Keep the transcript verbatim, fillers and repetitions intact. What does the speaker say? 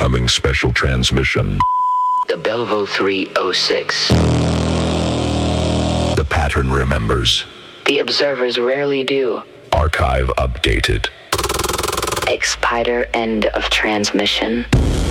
Incoming special transmission. The Belvo three oh six. The pattern remembers. The observers rarely do. Archive updated. Expider end of transmission.